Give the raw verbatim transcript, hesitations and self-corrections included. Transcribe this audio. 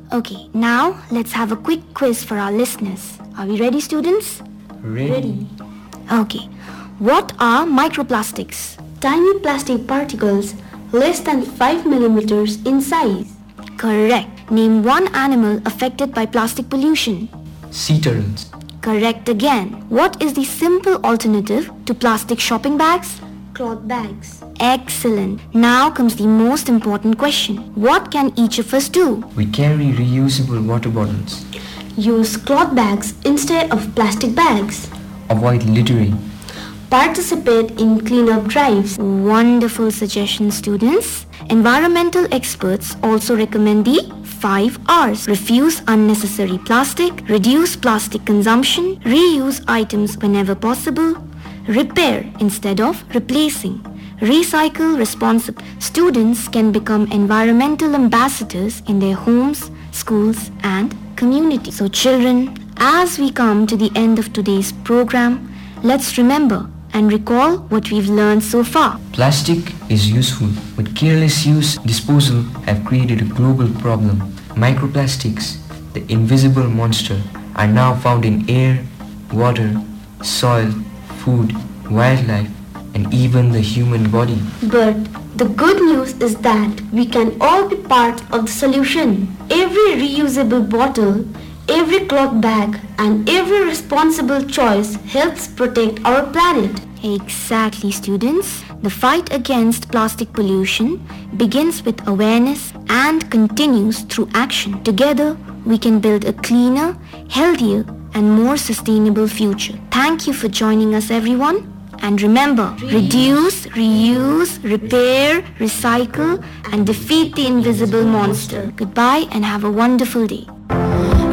Okay, now let's have a quick quiz for our listeners. Are we ready, students? Ready. Ready. Okay. What are microplastics? Tiny plastic particles less than five millimeters in size. Correct. Name one animal affected by plastic pollution. Sea turtles. Correct again. What is the simple alternative to plastic shopping bags? Cloth bags. Excellent. Now comes the most important question. What can each of us do? We carry reusable water bottles. Use cloth bags instead of plastic bags. Avoid littering. Participate in cleanup drives. Wonderful suggestions, students. Environmental experts also recommend the five R's. Refuse unnecessary plastic, reduce plastic consumption, reuse items whenever possible, repair instead of replacing, recycle responsibly. Students can become environmental ambassadors in their homes, schools and communities. So children, as we come to the end of today's program, let's remember and recall what we've learned so far. Plastic is useful, but careless use disposal have created a global problem. Microplastics, the invisible monster, are now found in air, water, soil, food, wildlife, and even the human body. But the good news is that we can all be part of the solution. Every reusable bottle, every cloth bag, and every responsible choice helps protect our planet. Exactly, students. The fight against plastic pollution begins with awareness and continues through action. Together, we can build a cleaner, healthier, and more sustainable future. Thank you for joining us, everyone. And remember, reduce, reuse, repair, recycle, and defeat the invisible monster. Goodbye and have a wonderful day.